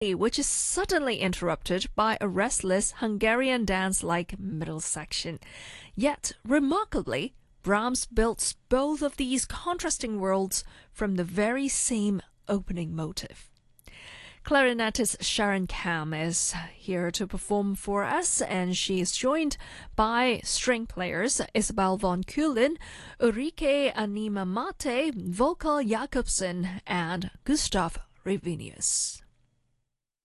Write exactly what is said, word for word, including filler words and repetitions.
which is suddenly interrupted by a restless Hungarian dance-like middle section. Yet, remarkably, Brahms builds both of these contrasting worlds from the very same opening motive. Clarinetist Sharon Kam is here to perform for us, and she is joined by string players Isabel von Keulen, Ulrike Anima Mate, Volker Jakobsen, and Gustav Revinius.